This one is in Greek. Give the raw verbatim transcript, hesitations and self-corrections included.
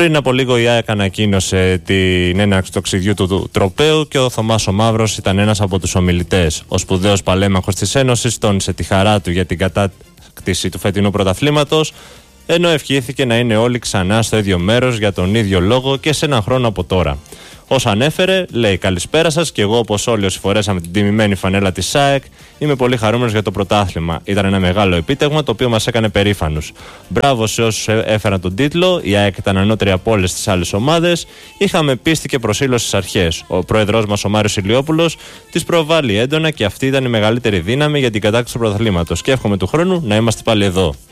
Πριν από λίγο η ΑΕΚ ανακοίνωσε την έναρξη του ταξιδιού του, του τροπαίου και ο Θωμάς ο Μαύρος ήταν ένας από τους ομιλητές. Ο σπουδαίος παλέμαχος της Ένωσης τόνισε τη χαρά του για την κατάκτηση του φετινού πρωταθλήματος, ενώ ευχήθηκε να είναι όλοι ξανά στο ίδιο μέρος για τον ίδιο λόγο και σε έναν χρόνο από τώρα. Ως ανέφερε, λέει: καλησπέρα σας, και εγώ, όπως όλοι όσοι φορέσαμε την τιμημένη φανέλα της ΑΕΚ, είμαι πολύ χαρούμενος για το πρωτάθλημα. Ήταν ένα μεγάλο επίτευγμα το οποίο μας έκανε περήφανους. Μπράβο σε όσους έφεραν τον τίτλο. Η ΑΕΚ ήταν ανώτερη από όλες τις άλλες ομάδες. Είχαμε πίστη και προσήλωση στις αρχές. Ο πρόεδρός μας, ο Μάριος Ηλιόπουλος, τις προβάλλει έντονα και αυτή ήταν η μεγαλύτερη δύναμη για την κατάκτηση του πρωταθλήματος. Και εύχομαι του χρόνου να είμαστε πάλι εδώ.